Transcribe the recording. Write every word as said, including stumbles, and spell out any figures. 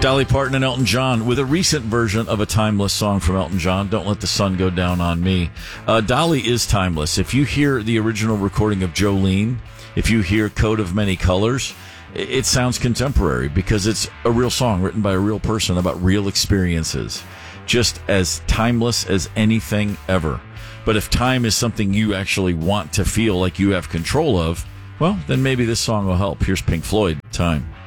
Dolly Parton and Elton John with a recent version of a timeless song from Elton John, Don't Let the Sun Go Down on Me. Uh, Dolly is timeless. If you hear the original recording of Jolene, if you hear Coat of Many Colors, it, it sounds contemporary because it's a real song written by a real person about real experiences. Just as timeless as anything ever. But if time is something you actually want to feel like you have control of, well, then maybe this song will help. Here's Pink Floyd, Time.